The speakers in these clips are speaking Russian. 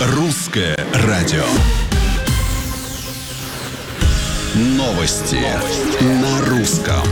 Русское радио. Новости на русском.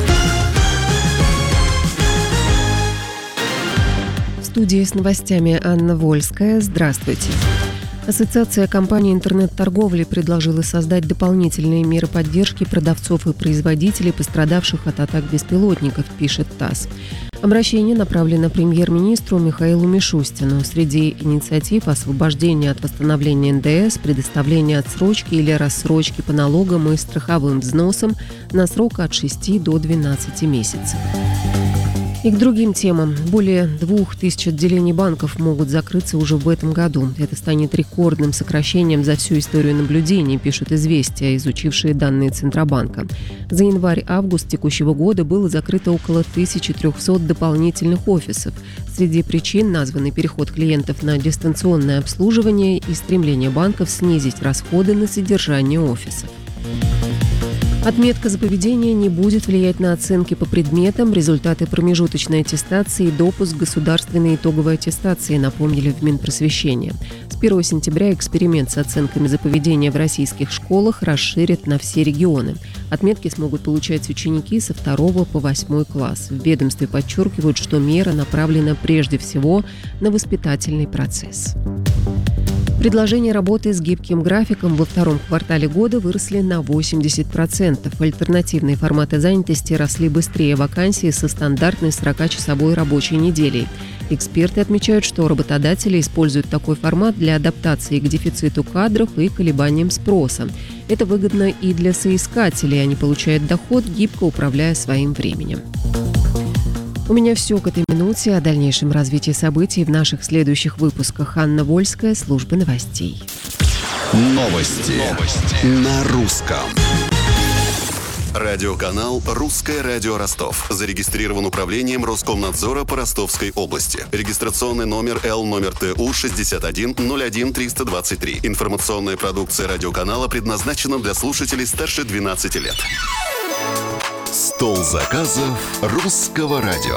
В студии с новостями Анна Вольская. Здравствуйте. Ассоциация компаний интернет-торговли предложила создать дополнительные меры поддержки продавцов и производителей, пострадавших от атак беспилотников, пишет ТАСС. Обращение направлено премьер-министру Михаилу Мишустину. Среди инициатив освобождение от восстановления НДС, предоставление отсрочки или рассрочки по налогам и страховым взносам на срок от 6 до 12 месяцев. И к другим темам. Более 2000 отделений банков могут закрыться уже в этом году. Это станет рекордным сокращением за всю историю наблюдений, пишут «Известия», изучившие данные Центробанка. За январь-август текущего года было закрыто около 1300 дополнительных офисов. Среди причин названы переход клиентов на дистанционное обслуживание и стремление банков снизить расходы на содержание офисов. Отметка за поведение не будет влиять на оценки по предметам, результаты промежуточной аттестации и допуск государственной итоговой аттестации, напомнили в Минпросвещении. С 1 сентября эксперимент с оценками за поведение в российских школах расширят на все регионы. Отметки смогут получать ученики со 2 по 8 класс. В ведомстве подчеркивают, что мера направлена прежде всего на воспитательный процесс. Предложения работы с гибким графиком во втором квартале года выросли на 80%. Альтернативные форматы занятости росли быстрее вакансий со стандартной 40-часовой рабочей неделей. Эксперты отмечают, что работодатели используют такой формат для адаптации к дефициту кадров и колебаниям спроса. Это выгодно и для соискателей. Они получают доход, гибко управляя своим временем. У меня все к этой минуте. О дальнейшем развитии событий в наших следующих выпусках. Анна Вольская, служба новостей. Новости на русском. Радиоканал «Русское радио Ростов». Зарегистрирован управлением Роскомнадзора по Ростовской области. Регистрационный номер ЛТУ 6101323. Информационная продукция радиоканала предназначена для слушателей старше 12 лет. Стол заказов Русского радио.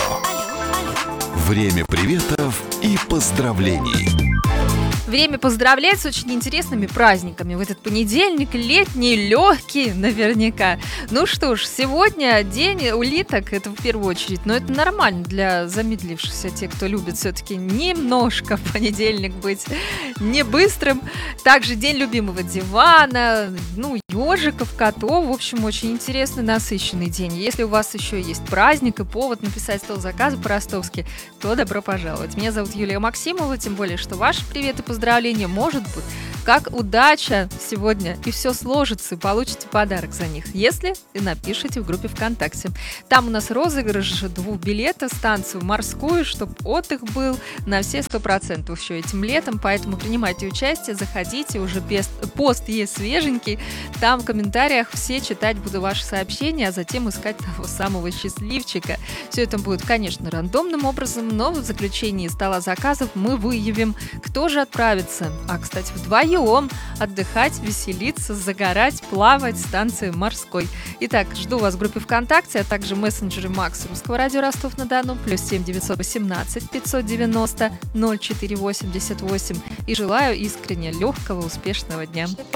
Время приветов и поздравлений. Время поздравлять с очень интересными праздниками. В этот понедельник летний, легкий наверняка. Ну что ж, сегодня день улиток, это в первую очередь. Но это нормально для замедлившихся, тех, кто любит все-таки немножко в понедельник быть не быстрым. Также день любимого дивана, ежиков, котов. В общем, очень интересный, насыщенный день. Если у вас еще есть праздник и повод написать стол заказа по-ростовски, то добро пожаловать. Меня зовут Юлия Максимова, тем более, что ваши приветы и поздравления может быть как удача сегодня, и все сложится, и получите подарок за них, если напишите в группе ВКонтакте. Там у нас розыгрыш 2 билетов в станцию морскую, чтобы отдых был на все 100% еще этим летом, поэтому принимайте участие, заходите, уже пост есть свеженький, там в комментариях все читать буду ваши сообщения, а затем искать того самого счастливчика. Все это будет, конечно, рандомным образом, но в заключении стола заказов мы выявим, кто же отправится, кстати, вдвоем отдыхать, веселиться, загорать, плавать в станции морской. Итак, жду вас в группе ВКонтакте, а также мессенджеры Макс Русского радио Ростов-на-Дону, +7 918 590 0488, и желаю искренне легкого, успешного дня.